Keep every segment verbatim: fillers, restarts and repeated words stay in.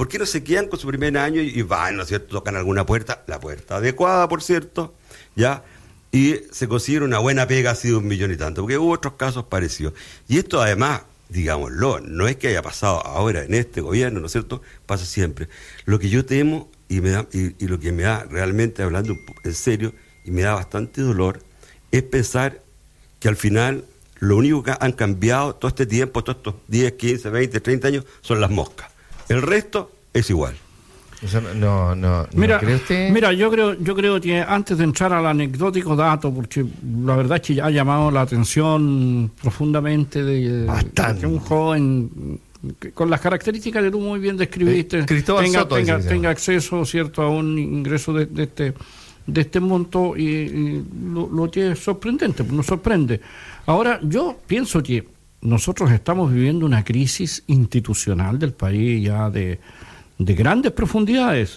¿por qué no se quedan con su primer año y, y van, ¿no es cierto?, tocan alguna puerta, la puerta adecuada, por cierto, ya, y se considera una buena pega así de un millón y tanto, porque hubo otros casos parecidos. Y esto además, digámoslo, no es que haya pasado ahora en este gobierno, ¿no es cierto?, pasa siempre. Lo que yo temo y, me da, y, y lo que me da realmente, hablando en serio, y me da bastante dolor, es pensar que al final lo único que han cambiado todo este tiempo, todos estos diez, quince, veinte, treinta años, son las moscas. El resto es igual. Eso no, no, mira, ¿no cree usted? Mira, yo creo, yo creo que antes de entrar al anecdótico dato, porque la verdad es que ya ha llamado la atención profundamente de, de que un joven que, con las características que tú muy bien describiste, eh, tenga, Soto, tenga, tenga acceso, cierto, a un ingreso de, de este de este monto, y, y lo, lo que es sorprendente, nos sorprende. Ahora, yo pienso que nosotros estamos viviendo una crisis institucional del país ya de de grandes profundidades.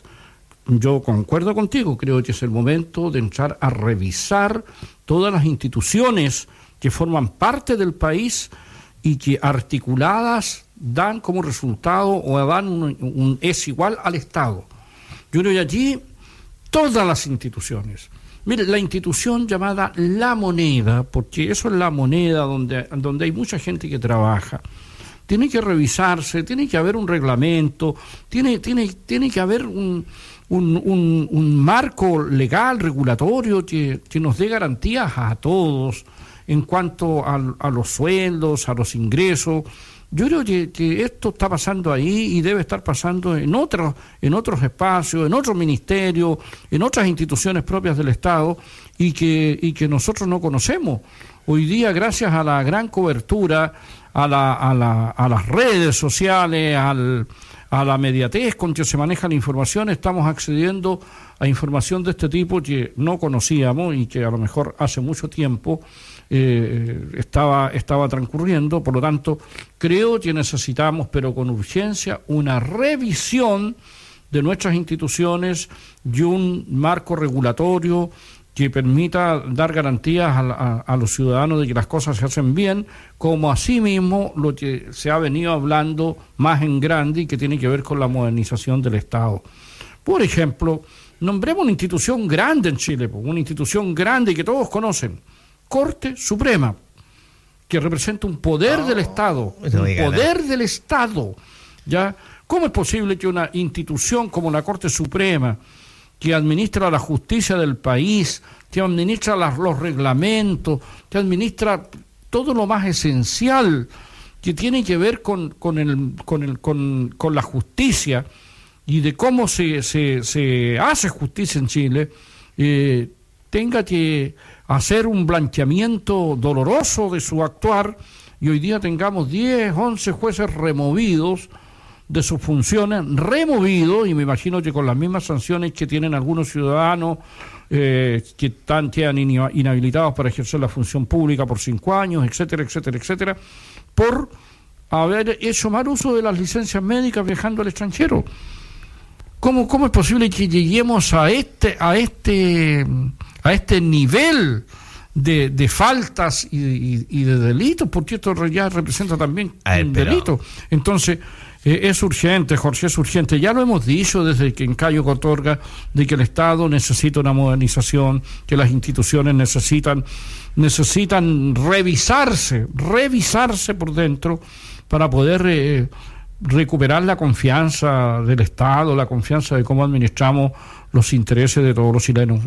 Yo concuerdo contigo, creo que es el momento de entrar a revisar todas las instituciones que forman parte del país y que articuladas dan como resultado o dan un, un es igual al Estado. Yo creo que allí todas las instituciones, mire, la institución llamada La Moneda, porque eso es la moneda donde, donde hay mucha gente que trabaja, tiene que revisarse, tiene que haber un reglamento, tiene, tiene, tiene que haber un, un, un, un marco legal, regulatorio, que, que nos dé garantías a todos en cuanto a, a los sueldos, a los ingresos. Yo creo que, que esto está pasando ahí y debe estar pasando en otros, en otros espacios, en otros ministerios, en otras instituciones propias del Estado, y que, y que nosotros no conocemos. Hoy día, gracias a la gran cobertura, a, la, a, la, a las redes sociales, al, a la mediatez con que se maneja la información, estamos accediendo a información de este tipo que no conocíamos y que a lo mejor hace mucho tiempo eh, estaba, estaba transcurriendo. Por lo tanto, creo que necesitamos, pero con urgencia, una revisión de nuestras instituciones y un marco regulatorio que permita dar garantías a, a, a los ciudadanos de que las cosas se hacen bien, como asimismo lo que se ha venido hablando más en grande y que tiene que ver con la modernización del Estado. Por ejemplo, nombremos una institución grande en Chile, una institución grande que todos conocen, Corte Suprema, que representa un poder oh, del Estado, no un poder nada. del Estado, ¿ya? ¿Cómo es posible que una institución como la Corte Suprema, que administra la justicia del país, que administra las, los reglamentos, que administra todo lo más esencial que tiene que ver con, con, el, con, el, con, con la justicia y de cómo se, se, se hace justicia en Chile, eh, tenga que hacer un blanqueamiento doloroso de su actuar, y hoy día tengamos diez, once jueces removidos de sus funciones, removidos, y me imagino que con las mismas sanciones que tienen algunos ciudadanos eh, que están, quedan inhabilitados para ejercer la función pública por cinco años, etcétera, etcétera, etcétera, por haber hecho mal uso de las licencias médicas viajando al extranjero. ¿Cómo, cómo es posible que lleguemos a este, a este, a este nivel de, de faltas y, y, y de delitos? Porque esto ya representa también ver, un pero... delito. Entonces, Eh, es urgente, Jorge, es urgente. Ya lo hemos dicho desde que en Cayo Cotorga, de que el Estado necesita una modernización, que las instituciones necesitan, necesitan revisarse, revisarse por dentro para poder eh, recuperar la confianza del Estado, la confianza de cómo administramos los intereses de todos los chilenos.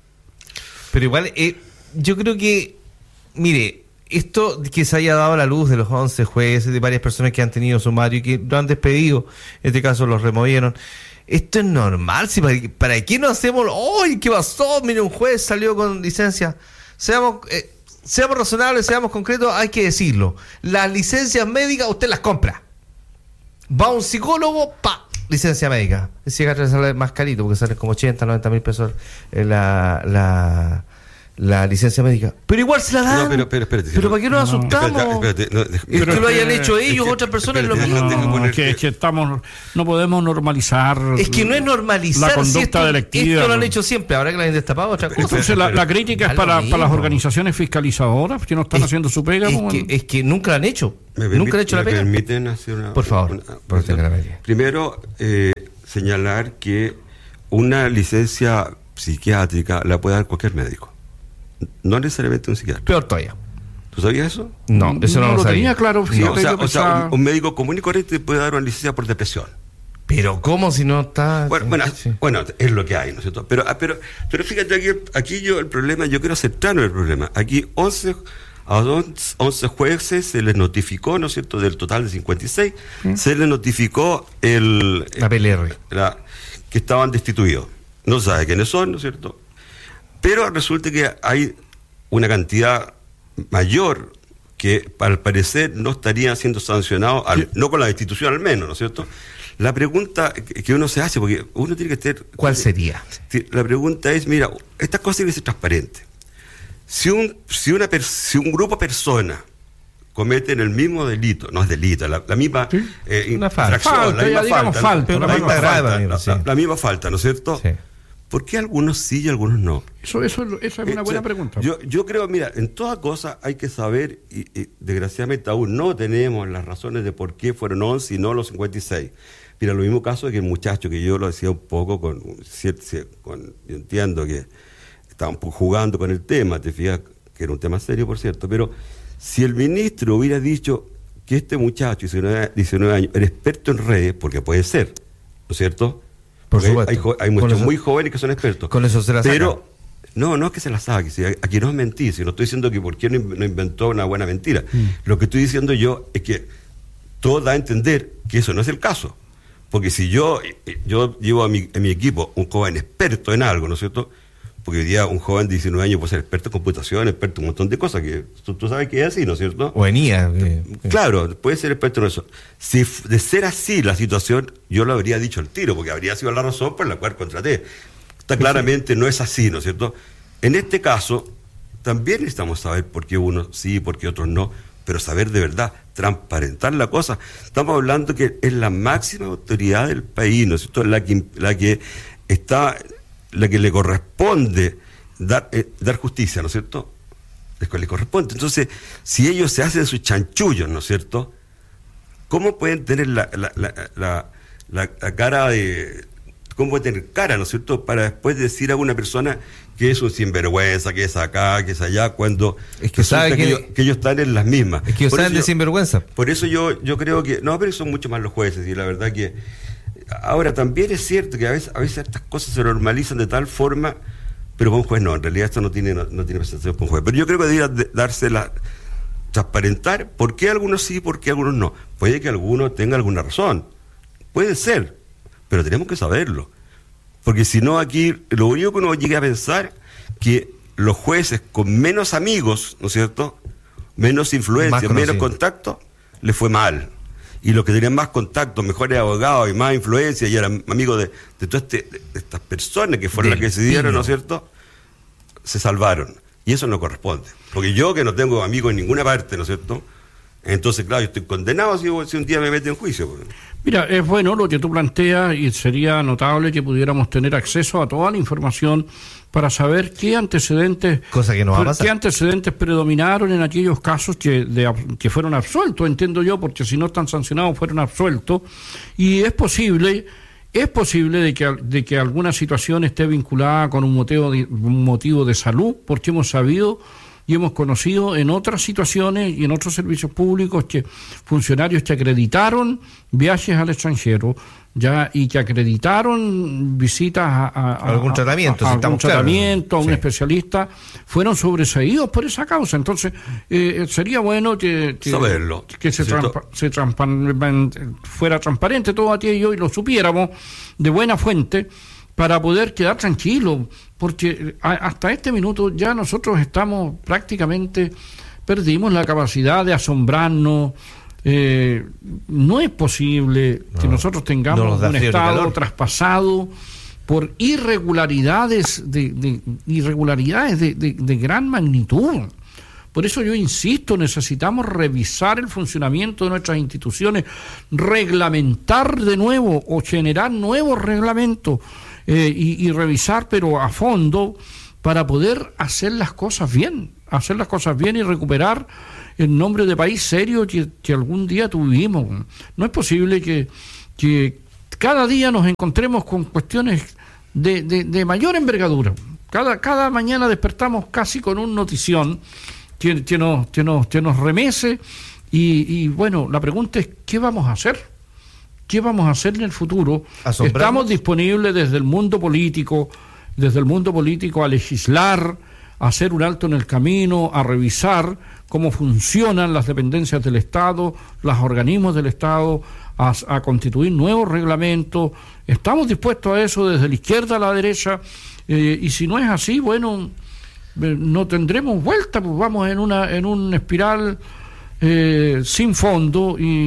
Pero igual, eh, yo creo que, mire, esto que se haya dado a la luz de los once jueces, de varias personas que han tenido sumario y que lo han despedido, en este caso los removieron, esto es normal. Si para, ¿Para qué no hacemos? ¡Ay, qué pasó! Mire, un juez salió con licencia. Seamos eh, seamos razonables, seamos concretos, hay que decirlo. Las licencias médicas usted las compra. Va a un psicólogo, ¡pa! Licencia médica. El psiquiatra sale más carito porque sale como ochenta, noventa mil pesos la... la la licencia médica, pero igual se la dan. No, pero, pero, espérate, pero no, ¿para qué nos no, asustamos? Espérate, espérate, no, es pero, que lo hayan eh, hecho ellos, que, otras personas, es lo espérate, mismo. déjame poner que, que- es que estamos, no podemos normalizar. Es que no es normalizar. la conducta si esto, delictiva. Esto lo han hecho siempre, ahora que la han destapado otra cosa. Entonces la, la crítica es Da lo para, mismo. para las organizaciones fiscalizadoras que no están Es- haciendo su pega. Es como- que, es que nunca la han hecho. ¿Me Nunca han hecho la ¿Me pega. permiten hacer una... Por favor, una- por favor, una- primero, eh, señalar que una licencia psiquiátrica la puede dar cualquier médico. No necesariamente un psiquiatra. Peor todavía. ¿Tú sabías eso? No, eso no, no lo lo sabía. tenía claro. No, Fíjate, o sea, yo o sea, pensaba- un, un médico común y corriente puede dar una licencia por depresión. Pero ¿cómo si no está...? Bueno, bueno, Sí. bueno, es lo que hay, ¿no es cierto? Pero, ah, pero, pero fíjate, aquí, aquí yo el problema, yo quiero centrarme en el problema. Aquí once, a once jueces se les notificó, ¿no es cierto?, del total de cincuenta y seis, ¿Mm? se les notificó el... La P L R. la- que estaban destituidos. No se sabe quiénes son, ¿no es cierto? Pero resulta que hay una cantidad mayor que al parecer no estarían siendo sancionados, al- no con la destitución al menos, ¿no es cierto? La pregunta que que uno se hace, porque uno tiene que tener... ¿Cuál sería? Sí, la pregunta es, mira, estas cosas tienen que ser transparentes. Si un, si una per- si un grupo de personas cometen el mismo delito, no es delito, la, la misma Sí. eh, Una falta. infracción, Falta, la misma ya digamos falta, falta, la una misma falta grave, falta, amigo, la- sí. la- la misma falta, ¿no es cierto? Sí. ¿Por qué algunos sí y algunos no? Eso, eso, esa es una buena Eh, pregunta. Yo, yo creo, mira, en toda cosa hay que saber, y, y desgraciadamente aún no tenemos las razones de por qué fueron once y no los cincuenta y seis. Mira, lo mismo caso que el muchacho, que yo lo decía un poco con, cier- cier- con yo entiendo que estaban pu- jugando con el tema, te fijas, que era un tema serio, por cierto, pero si el ministro hubiera dicho que este muchacho, diecinueve, diecinueve años, era experto en redes, porque puede ser, ¿no es cierto? Por Porque supuesto. Hay, jo- hay Con muchos eso- muy jóvenes que son expertos. con eso se la saca. Pero, no, no es que se la saque, si aquí no es mentir, si no estoy diciendo que por qué no in- no inventó una buena mentira. Mm. Lo que estoy diciendo yo es que todo da a entender que eso no es el caso. Porque si yo yo llevo a mi, a mi equipo un joven experto en algo, ¿no es cierto? Porque hoy día un joven de diecinueve años puede ser experto en computación, experto en un montón de cosas, que tú, tú sabes que es así, ¿no es cierto? O en I A. eh, eh. Claro, puede ser experto en eso. Si f- de ser así la situación, yo lo habría dicho al tiro, porque habría sido la razón por la cual contraté. Está claramente no es así, ¿no es cierto? En este caso, también necesitamos saber por qué unos sí y por qué otros no, pero saber de verdad, transparentar la cosa. Estamos hablando que es la máxima autoridad del país, ¿no es cierto? La que, la que está, la que le corresponde dar, eh, dar justicia, ¿no es cierto? Es que le corresponde. Entonces, si ellos se hacen sus chanchullos, ¿no es cierto? ¿Cómo pueden tener la, la, la, la, la- la cara de... ¿Cómo pueden tener cara, ¿no es cierto?, para después decir a una persona que es un sinvergüenza, que es acá, que es allá, cuando Es que resulta sabe que- ellos, que ellos están en las mismas. Es que ellos Por saben eso de yo- sinvergüenza. Por eso yo, yo creo que... No, pero son mucho más los jueces, y la verdad que... Ahora, también es cierto que a veces, a veces estas cosas se normalizan de tal forma, pero con un juez no, en realidad esto no tiene, no, no tiene presentación con un juez. Pero yo creo que debería de- darse la... transparentar por qué algunos sí y por qué algunos no. Puede que alguno tenga alguna razón, puede ser, pero tenemos que saberlo. Porque si no, aquí lo único que uno llegue a pensar que los jueces con menos amigos, ¿no es cierto?, menos influencia, Más menos conocidos. contacto, les fue mal. Y los que tenían más contacto, mejores abogados y más influencia, y eran amigos de, de todas este, de estas personas que fueron Del las que decidieron, pino. ¿no es cierto?, se salvaron. Y eso no corresponde. Porque yo, que no tengo amigos en ninguna parte, ¿no es cierto?, entonces, claro, yo estoy condenado si, si un día me meten en juicio. pues. Mira, es bueno lo que tú planteas y sería notable que pudiéramos tener acceso a toda la información para saber qué antecedentes Cosa que no va a pasar. qué antecedentes predominaron en aquellos casos que, de, ab- que fueron absueltos, entiendo yo, porque si no están sancionados fueron absueltos, y es posible es posible de que, de que alguna situación esté vinculada con un motivo de, un motivo de salud, porque hemos sabido y hemos conocido en otras situaciones y en otros servicios públicos que funcionarios que acreditaron viajes al extranjero ya y que acreditaron visitas a, a- a- Algún tratamiento, a, a si algún estamos claros. tratamiento, a un Sí. especialista, fueron sobreseídos por esa causa. Entonces, eh, sería bueno que, que, Saberlo, que se, ¿cierto? trampa- se trampa- fuera transparente todo aquello y lo supiéramos de buena fuente para poder quedar tranquilos, porque a- hasta este minuto ya nosotros estamos prácticamente, perdimos la capacidad de asombrarnos. Eh, no es posible que No, nosotros tengamos no nos da un frío ni Estado calor. traspasado por irregularidades de, de irregularidades de, de, de gran magnitud. Por eso yo insisto, necesitamos revisar el funcionamiento de nuestras instituciones, reglamentar de nuevo o generar nuevos reglamentos eh, y, y revisar, pero a fondo, para poder hacer las cosas bien, hacer las cosas bien y recuperar el nombre de país serio que, que algún día tuvimos. No es posible que, que cada día nos encontremos con cuestiones de, de, de mayor envergadura. Cada, cada mañana despertamos casi con un notición que, que, nos, que, nos, que nos remece y, y bueno, la pregunta es ¿qué vamos a hacer? ¿Qué vamos a hacer en el futuro? Estamos disponibles desde el mundo político, desde el mundo político a legislar, a hacer un alto en el camino, a revisar cómo funcionan las dependencias del Estado, los organismos del Estado, a, a constituir nuevos reglamentos. Estamos dispuestos a eso desde la izquierda a la derecha, eh, y si no es así, bueno, eh, no tendremos vuelta, pues vamos en una en un espiral eh, sin fondo y, y,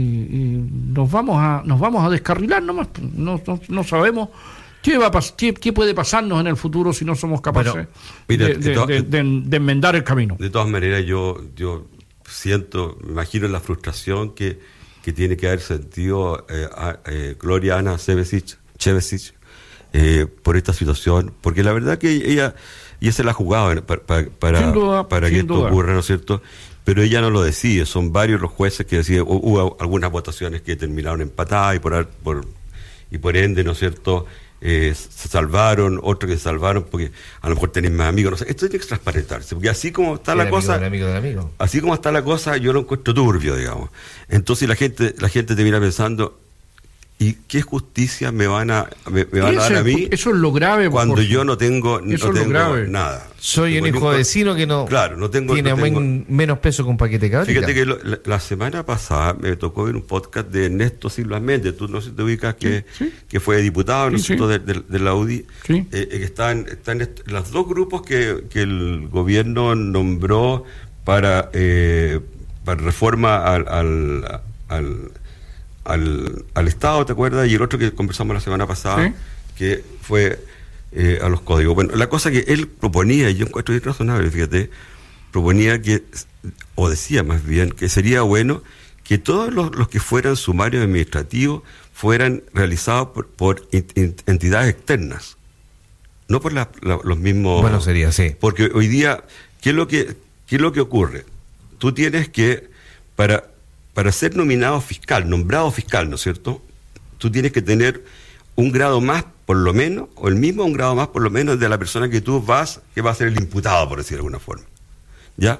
y nos vamos a nos vamos a descarrilar nomás. No, no, no sabemos ¿Qué, va a pas- qué, ¿Qué puede pasarnos en el futuro si no somos capaces bueno, mira, de, de, de, de, de enmendar el camino? De todas maneras, yo yo siento, me imagino la frustración que, que tiene que haber sentido eh, a, eh, Gloria Ana Chevesic, Chevesic eh, por esta situación, porque la verdad que ella, ella se la ha jugado para, para, para, duda, para que esto duda. ocurra, ¿no es cierto? Pero ella no lo decide, son varios los jueces que deciden, hubo algunas votaciones que terminaron empatadas y por, por, y por ende, ¿no es cierto?, Eh, se salvaron, otros que se salvaron porque a lo mejor tienen más amigos, no sé, esto tiene que transparentarse, porque así como está la cosa, del amigo del amigo. así como está la cosa, yo lo encuentro turbio, digamos. Entonces la gente, la gente te mira pensando, ¿y qué justicia me van a me, me van a dar a mí? Eso es lo grave, cuando Jorge. yo no tengo, no tengo nada. Soy un hijo de vecino que no, claro, no tengo, tiene no tengo, men, menos peso que un paquete de cabrita. Fíjate que lo, la, la semana pasada me tocó ver un podcast de Ernesto Silva Méndez, tú no sé si te ubicas, que, sí, sí. que fue diputado sí, sí. De, de, de la U D I, sí. eh, que están, están est- los dos grupos que, que el gobierno nombró para, eh, para reforma al, al, al Al, al Estado, ¿te acuerdas? Y el otro que conversamos la semana pasada, ¿sí? que fue eh, a los códigos. Bueno, la cosa que él proponía, y yo encuentro bien razonable, fíjate, proponía que, o decía más bien, que sería bueno que todos los, los que fueran sumarios administrativos fueran realizados por, por entidades externas, no por la, la, los mismos... Bueno, sería, sí. Porque hoy día, ¿qué es lo que, qué es lo que ocurre? Tú tienes que, para... Para ser nominado fiscal, nombrado fiscal, ¿no es cierto?, tú tienes que tener un grado más, por lo menos, o el mismo un grado más, por lo menos, de la persona que tú vas, que va a ser el imputado, por decir de alguna forma. ¿Ya?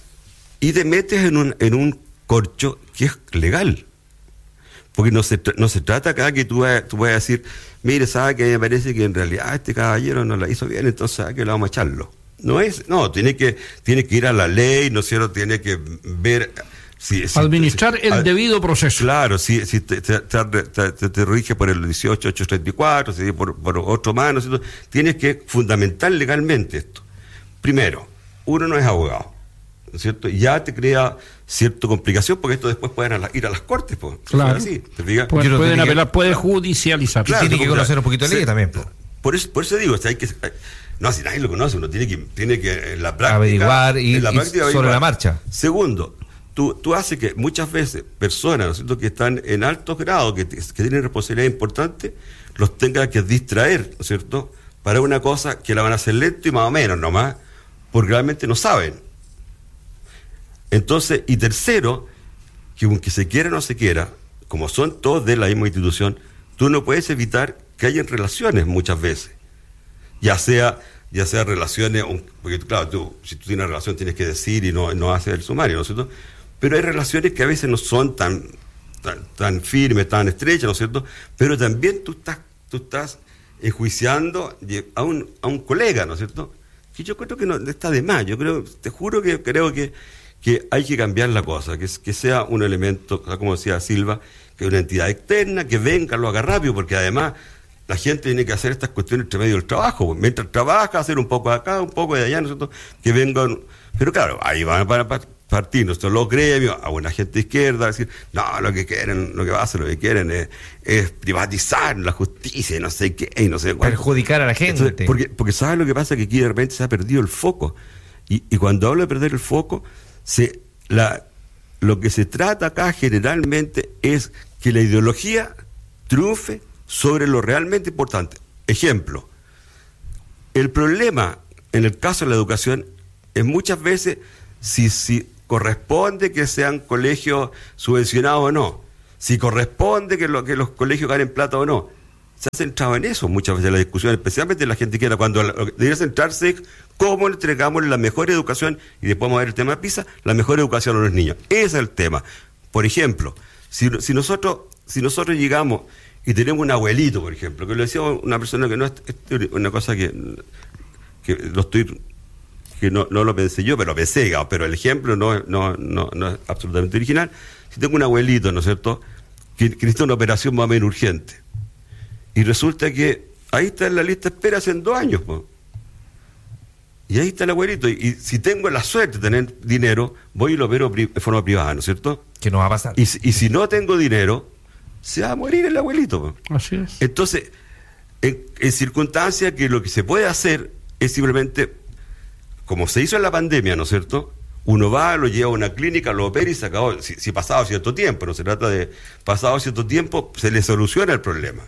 Y te metes en un, en un corcho que es legal. Porque no se, no se trata acá que tú vayas, tú vayas a decir, mire, ¿sabe que me parece que en realidad este caballero no la hizo bien, entonces ¿sabe que le vamos a echarlo? No es, no, tiene que, tiene que ir a la ley, ¿no es cierto?, tiene que ver... Sí, sí, administrar sí, el al, debido proceso. Claro, si sí, te, te, te, te, te rige por el dieciocho mil ochocientos treinta y cuatro, si por, por otro más, ¿no? Tienes que fundamentar legalmente esto. Primero, uno no es abogado, ¿no es cierto? Ya te crea cierta complicación porque esto después pueden a la, ir a las cortes, pues. Claro. Así, ¿te fijas? Pues, pueden apelar, que, puede judicializar. Claro, tiene que conocer un poquito de ley también. Po. Por eso, por eso digo, o sea, hay que... No, si nadie lo conoce, uno tiene que, tiene que en la práctica... Averiguar y, en la práctica, y averiguar. sobre la marcha. Segundo, Tú, tú haces que muchas veces personas, ¿no es cierto?, que están en altos grados, que, que tienen responsabilidades importantes, los tengan que distraer, ¿no es cierto?, para una cosa que la van a hacer lento y más o menos nomás, porque realmente no saben. Entonces, y tercero, que aunque se quiera o no se quiera, como son todos de la misma institución, tú no puedes evitar que haya relaciones muchas veces, ya sea... ya sea relaciones, porque claro, tú, si tú tienes una relación tienes que decir y no, no hacer el sumario, ¿no es cierto? Pero hay relaciones que a veces no son tan, tan, tan firmes, tan estrechas, ¿no es cierto? Pero también tú estás, tú estás enjuiciando a un, a un colega, ¿no es cierto? Que yo creo que no está de más, yo creo, te juro que creo que, que hay que cambiar la cosa, que, que sea un elemento, como decía Silva, que una entidad externa, que venga, lo haga rápido, porque además la gente tiene que hacer estas cuestiones entre medio del trabajo, pues. Mientras trabaja, hacer un poco de acá, un poco de allá, ¿no es cierto? Que vengan, pero claro, ahí van para, para partir nuestros los gremios, a una gente de izquierda, decir, no, lo que quieren, lo que va a hacer, lo que quieren es, es privatizar la justicia y no sé qué, y no sé cuál. Perjudicar a la gente. Entonces, porque, porque ¿sabes lo que pasa? Que aquí de repente se ha perdido el foco. Y, y cuando hablo de perder el foco, se, la, lo que se trata acá generalmente es que la ideología triunfe sobre lo realmente importante. Ejemplo, el problema en el caso de la educación es muchas veces si, si corresponde que sean colegios subvencionados o no, si corresponde que, lo, que los colegios ganen plata o no. Se ha centrado en eso muchas veces la discusión, especialmente la gente que era cuando la, debería centrarse cómo entregamos la mejor educación, y después vamos a ver el tema de PISA, la mejor educación a los niños. Ese es el tema. Por ejemplo, si, si nosotros si nosotros llegamos y tenemos un abuelito, por ejemplo, que lo decía una persona que no es, es una cosa que, que lo estoy que no, no lo pensé yo, pero lo pensé, pero el ejemplo no, no, no, no es absolutamente original. Si tengo un abuelito, ¿no es cierto?, que, que necesita una operación más o menos urgente, y resulta que ahí está en la lista de espera hace dos años, po. Y ahí está el abuelito, y, y si tengo la suerte de tener dinero, voy y lo opero pri- de forma privada, ¿no es cierto? Que no va a pasar. Y, y si no tengo dinero, se va a morir el abuelito, po. Así es. Entonces, en, en circunstancias que lo que se puede hacer es simplemente, como se hizo en la pandemia, ¿no es cierto?, uno va, lo lleva a una clínica, lo opera y se acabó. Si, si pasado cierto tiempo, no se trata de pasado cierto tiempo, se le soluciona el problema.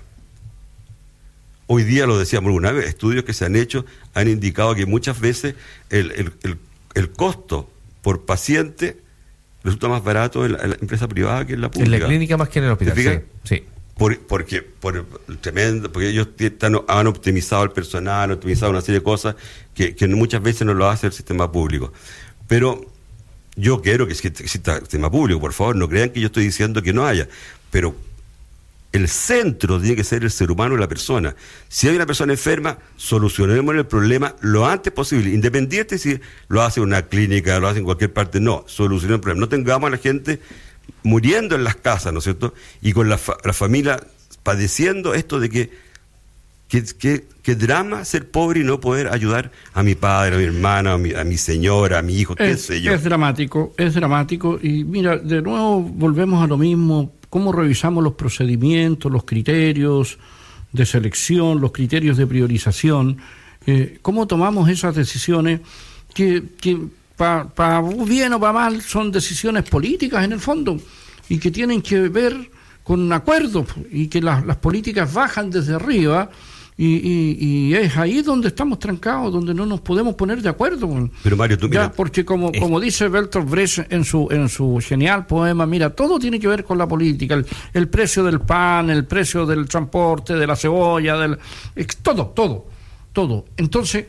Hoy día, lo decíamos alguna vez, estudios que se han hecho han indicado que muchas veces el, el, el, el costo por paciente resulta más barato en la, en la empresa privada que en la pública. En la clínica más que en el hospital. ¿Te fijas? Sí, sí. Por, porque por el tremendo, porque ellos están, han optimizado el personal, han optimizado una serie de cosas que, que muchas veces no lo hace el sistema público. Pero yo quiero que exista el sistema público, por favor, no crean que yo estoy diciendo que no haya, pero el centro tiene que ser el ser humano y la persona. Si hay una persona enferma, solucionemos el problema lo antes posible, independiente si lo hace una clínica, lo hace en cualquier parte, no, solucionemos el problema. No tengamos a la gente muriendo en las casas, ¿no es cierto?, y con la, fa- la familia padeciendo esto de que qué que, que drama ser pobre y no poder ayudar a mi padre, a mi hermana, a mi, a mi señora, a mi hijo, qué Es, sé yo. es dramático, es dramático. Y mira, de nuevo volvemos a lo mismo. ¿Cómo revisamos los procedimientos, los criterios de selección, los criterios de priorización? Eh, ¿Cómo tomamos esas decisiones que, que para pa bien o para mal son decisiones políticas en el fondo y que tienen que ver con acuerdos y que las, las políticas bajan desde arriba? Y, y, y es ahí donde estamos trancados, donde no nos podemos poner de acuerdo. Pero Mario, tú mira, ya, porque como, como dice Bertolt Brecht en su en su genial poema, mira, todo tiene que ver con la política, el, el precio del pan, el precio del transporte, de la cebolla, del todo, todo, todo. Entonces,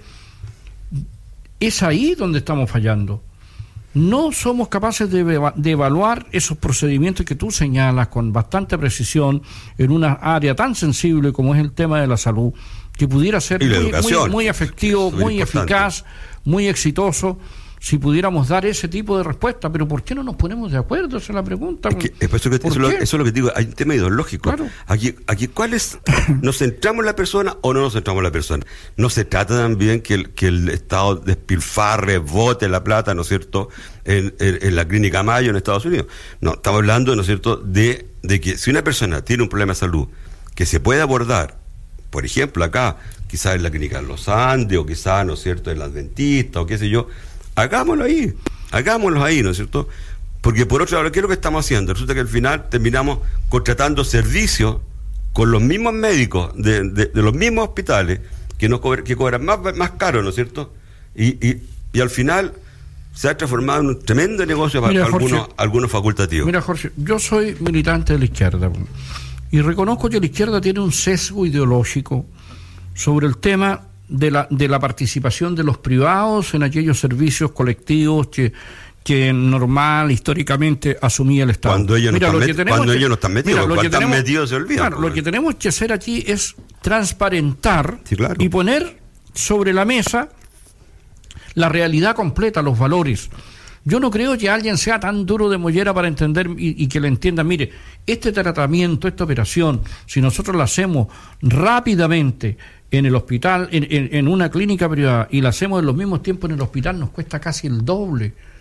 es ahí donde estamos fallando. No somos capaces de, de evaluar esos procedimientos que tú señalas con bastante precisión en una área tan sensible como es el tema de la salud, que pudiera ser muy, muy, muy efectivo, muy eficaz, muy exitoso, si pudiéramos dar ese tipo de respuesta. Pero ¿por qué no nos ponemos de acuerdo? Esa es la pregunta. Es que, eso, que, eso, lo, eso es lo que digo, hay un tema ideológico. Claro. Aquí, aquí, ¿cuál es? ¿Nos centramos en la persona o no nos centramos en la persona? No se trata también que el, que el Estado despilfarre, bote la plata, ¿no es cierto?, en, en, en la clínica Mayo en Estados Unidos. No, estamos hablando, ¿no es cierto?, de, de que si una persona tiene un problema de salud que se puede abordar, por ejemplo, acá, quizás en la clínica de Los Andes, o quizás, ¿no es cierto?, en la Adventista, o qué sé yo, hagámoslo ahí, hagámoslo ahí, ¿no es cierto? Porque por otro lado, ¿qué es lo que estamos haciendo? Resulta que al final terminamos contratando servicios con los mismos médicos de, de, de los mismos hospitales que nos cobran, que cobran más, más caro, ¿no es cierto? Y, y, y al final se ha transformado en un tremendo negocio para Mira, algunos, Jorge, algunos facultativos. Mira, Jorge, yo soy militante de la izquierda y reconozco que la izquierda tiene un sesgo ideológico sobre el tema de la, de la participación de los privados en aquellos servicios colectivos que, que normal, históricamente asumía el Estado. Cuando ellos no, mira, están, met cuando que, ellos no están metidos, mira, cuando están tenemos, metidos se olvidan. Claro, lo que tenemos que hacer aquí es transparentar sí, claro. y poner sobre la mesa la realidad completa, los valores. Yo no creo que alguien sea tan duro de mollera para entender y, y que le entienda, mire, este tratamiento, esta operación, si nosotros la hacemos rápidamente en el hospital, en, en, en una clínica privada, y la hacemos en los mismos tiempos en el hospital, nos cuesta casi el doble.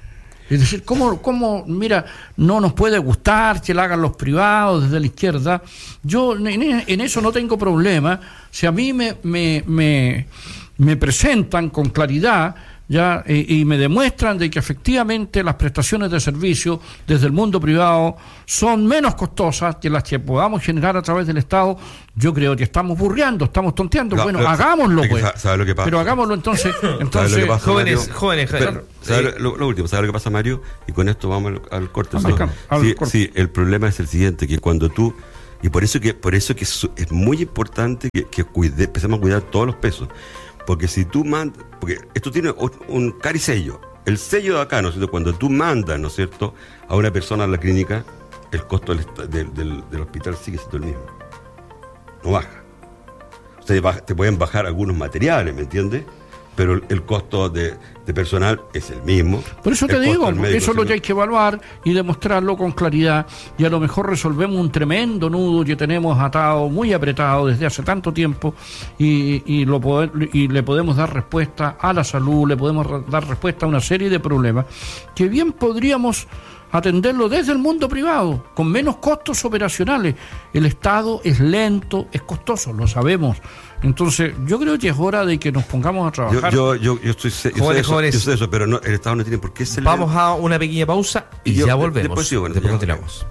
Es decir, ¿cómo, cómo, mira, no nos puede gustar que la hagan los privados desde la izquierda? Yo en, en eso no tengo problema. Si a mí me, me, me, me presentan con claridad ya y, y me demuestran de que efectivamente las prestaciones de servicio desde el mundo privado son menos costosas que las que podamos generar a través del Estado, yo creo que estamos burreando, estamos tonteando. No, bueno, pero, hagámoslo, pues. ¿Sabe lo que pasa? Pero hagámoslo entonces. entonces lo que pasa, jóvenes, Mario? jóvenes, Pero, ¿sabe sí. lo, lo último, ¿sabe lo que pasa, Mario? Y con esto vamos al, al corte. Al ¿no? al sí, corte. sí, el problema es el siguiente, que cuando tú, y por eso que por eso que es, es muy importante que, que cuide, empecemos a cuidar todos los pesos. Porque si tú mandas, porque esto tiene un carisello, el sello de acá, ¿no es cierto? Cuando tú mandas, ¿no es cierto?, a una persona a la clínica, el costo del, del, del, del hospital sigue siendo el mismo. No baja. O sea, te pueden bajar algunos materiales, ¿me entiendes? Pero el, el costo de, de personal es el mismo. Por eso te digo, porque eso es lo que hay que evaluar y demostrarlo con claridad, y a lo mejor resolvemos un tremendo nudo que tenemos atado, muy apretado desde hace tanto tiempo, y, y, lo poder, y le podemos dar respuesta a la salud, le podemos dar respuesta a una serie de problemas que bien podríamos atenderlo desde el mundo privado, con menos costos operacionales. El Estado es lento, es costoso, lo sabemos. Entonces, yo creo que es hora de que nos pongamos a trabajar. Yo, yo, yo, yo estoy yo jóvenes, sé eso, jóvenes. yo sé eso, pero no, el Estado no tiene por qué ser. Vamos a una pequeña pausa y, y yo, ya volvemos. Después, sí, bueno, después ya, continuamos.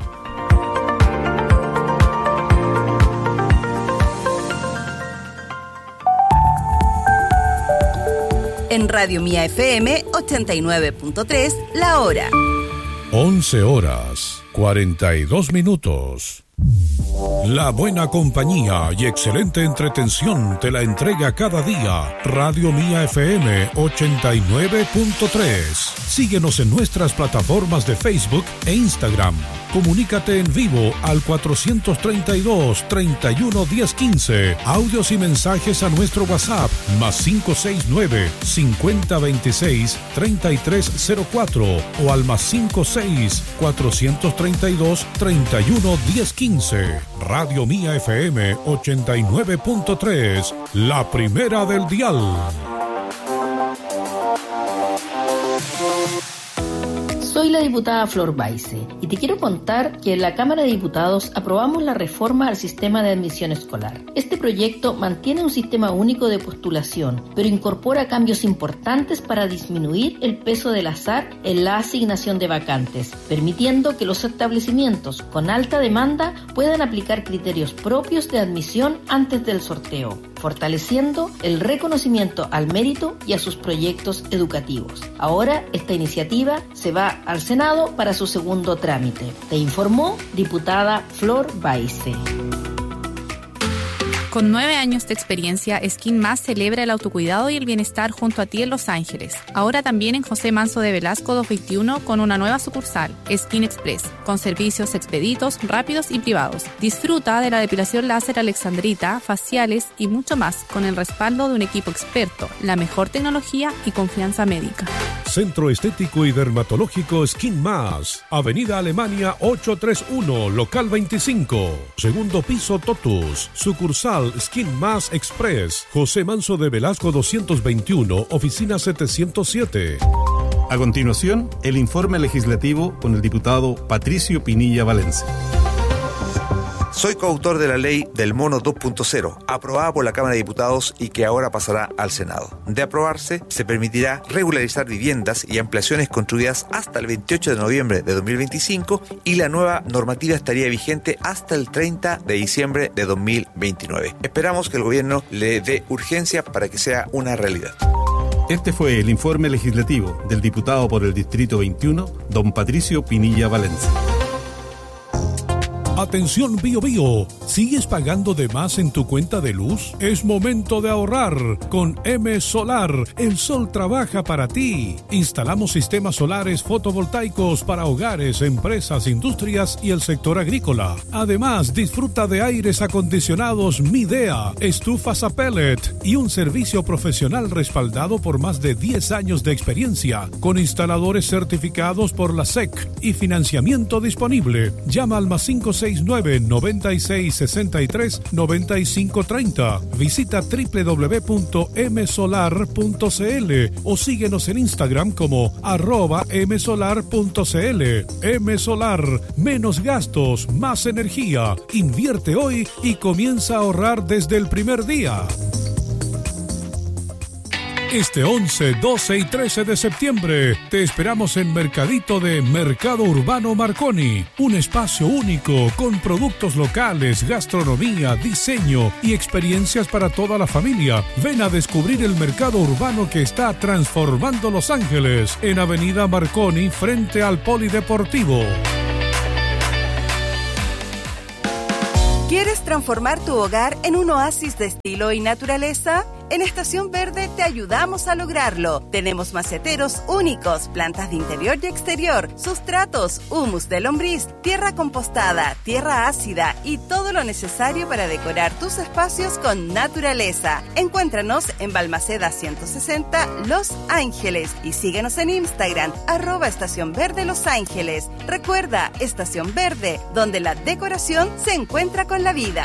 En Radio Mía F M ochenta y nueve punto tres, la hora. once horas, cuarenta y dos minutos. La buena compañía y excelente entretención te la entrega cada día Radio Mía F M ochenta y nueve punto tres. Síguenos en nuestras plataformas de Facebook e Instagram. Comunícate en vivo al cuatrocientos treinta y dos, treinta y uno, diez, quince. Audios y mensajes a nuestro WhatsApp más cinco seis nueve, cincuenta veintiséis, treinta y tres cero cuatro o al más cinco seis, cuatrocientos treinta y dos, treinta y uno, diez, quince. Radio Mía F M ochenta y nueve punto tres, la primera del dial. Soy la diputada Flor Baise y te quiero contar que en la Cámara de Diputados aprobamos la reforma al sistema de admisión escolar. Este proyecto mantiene un sistema único de postulación, pero incorpora cambios importantes para disminuir el peso del azar en la asignación de vacantes, permitiendo que los establecimientos con alta demanda puedan aplicar criterios propios de admisión antes del sorteo, fortaleciendo el reconocimiento al mérito y a sus proyectos educativos. Ahora esta iniciativa se va al Senado para su segundo trámite. Te informó diputada Flor Baise. Con nueve años de experiencia, Skin Más celebra el autocuidado y el bienestar junto a ti en Los Ángeles. Ahora también en José Manso de Velasco doscientos veintiuno con una nueva sucursal, Skin Express, con servicios expeditos, rápidos y privados. Disfruta de la depilación láser alexandrita, faciales y mucho más con el respaldo de un equipo experto, la mejor tecnología y confianza médica. Centro Estético y Dermatológico Skin Más, Avenida Alemania ochocientos treinta y uno, local veinticinco, segundo piso Totus, sucursal Skin Más Express, José Manso de Velasco doscientos veintiuno, oficina setecientos siete. A continuación, el informe legislativo con el diputado Patricio Pinilla Valencia. Soy coautor de la ley del Mono dos punto cero, aprobada por la Cámara de Diputados y que ahora pasará al Senado. De aprobarse, se permitirá regularizar viviendas y ampliaciones construidas hasta el veintiocho de noviembre de dos mil veinticinco y la nueva normativa estaría vigente hasta el treinta de diciembre de dos mil veintinueve. Esperamos que el gobierno le dé urgencia para que sea una realidad. Este fue el informe legislativo del diputado por el Distrito veintiuno, don Patricio Pinilla Valencia. Atención Bío Bío, ¿sigues pagando de más en tu cuenta de luz? Es momento de ahorrar. Con M Solar, el sol trabaja para ti. Instalamos sistemas solares fotovoltaicos para hogares, empresas, industrias y el sector agrícola. Además, disfruta de aires acondicionados Midea, estufas a pellet y un servicio profesional respaldado por más de diez años de experiencia, con instaladores certificados por la S E C y financiamiento disponible. Llama al más cinco seis seis nueve, nueve seis, seis tres, nueve cinco tres cero. Visita doble u doble u doble u punto m solar punto c l o síguenos en Instagram como arroba msolar punto c l. M-Solar, menos gastos, más energía. Invierte hoy y comienza a ahorrar desde el primer día. Este once, doce y trece de septiembre te esperamos en Mercadito de Mercado Urbano Marconi, un espacio único con productos locales, gastronomía, diseño y experiencias para toda la familia. Ven a descubrir el mercado urbano que está transformando Los Ángeles en Avenida Marconi frente al Polideportivo. ¿Quieres transformar tu hogar en un oasis de estilo y naturaleza? En Estación Verde te ayudamos a lograrlo. Tenemos maceteros únicos, plantas de interior y exterior, sustratos, humus de lombriz, tierra compostada, tierra ácida y todo lo necesario para decorar tus espacios con naturaleza. Encuéntranos en Balmaceda ciento sesenta, Los Ángeles, y síguenos en Instagram, arroba Estación Verde Los Ángeles. Recuerda, Estación Verde, donde la decoración se encuentra con la vida.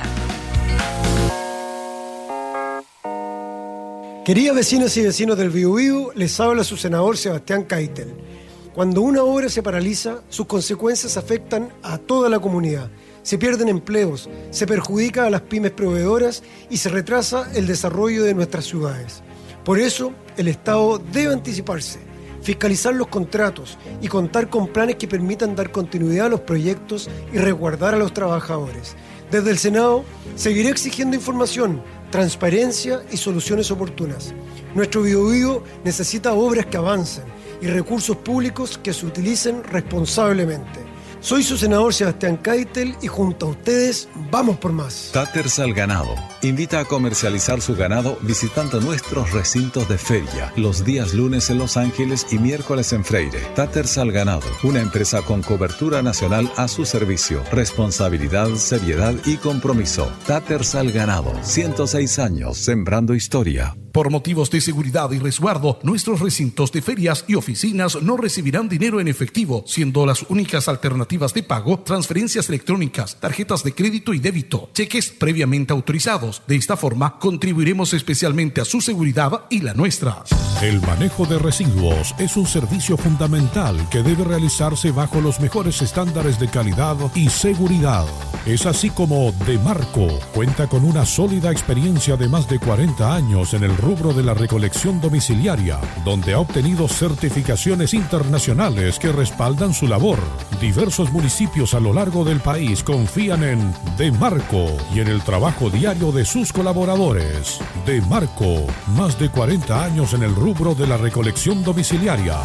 Queridas vecinas y vecinos del Biobío, les habla su senador Sebastián Keitel. Cuando una obra se paraliza, sus consecuencias afectan a toda la comunidad. Se pierden empleos, se perjudica a las pymes proveedoras y se retrasa el desarrollo de nuestras ciudades. Por eso, el Estado debe anticiparse, fiscalizar los contratos y contar con planes que permitan dar continuidad a los proyectos y resguardar a los trabajadores. Desde el Senado, seguiré exigiendo información, transparencia y soluciones oportunas. Nuestro Biobío necesita obras que avancen y recursos públicos que se utilicen responsablemente. Soy su senador Sebastián Keitel y junto a ustedes vamos por más. Taters al Ganado invita a comercializar su ganado visitando nuestros recintos de feria los días lunes en Los Ángeles y miércoles en Freire. Taters al Ganado, una empresa con cobertura nacional a su servicio, responsabilidad, seriedad y compromiso. Taters al Ganado, ciento seis años sembrando historia. Por motivos de seguridad y resguardo, nuestros recintos de ferias y oficinas no recibirán dinero en efectivo, siendo las únicas alternativas de pago transferencias electrónicas, tarjetas de crédito y débito, cheques previamente autorizados. De esta forma, contribuiremos especialmente a su seguridad y la nuestra. El manejo de residuos es un servicio fundamental que debe realizarse bajo los mejores estándares de calidad y seguridad. Es así como Demarco cuenta con una sólida experiencia de más de cuarenta años en el rubro de la recolección domiciliaria, donde ha obtenido certificaciones internacionales que respaldan su labor. Diversos municipios a lo largo del país confían en Demarco y en el trabajo diario de sus colaboradores. Demarco, más de cuarenta años en el rubro de la recolección domiciliaria.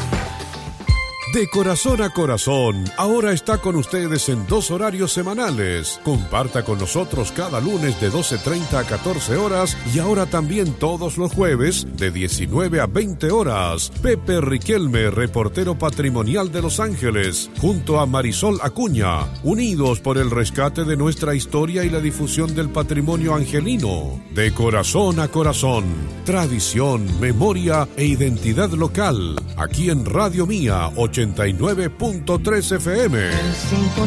De corazón a corazón, ahora está con ustedes en dos horarios semanales. Comparta con nosotros cada lunes de doce treinta a catorce horas y ahora también todos los jueves de diecinueve a veinte horas. Pepe Riquelme, reportero patrimonial de Los Ángeles, junto a Marisol Acuña, unidos por el rescate de nuestra historia y la difusión del patrimonio angelino. De corazón a corazón, tradición, memoria e identidad local, aquí en Radio Mía ochenta y nueve punto tres F M.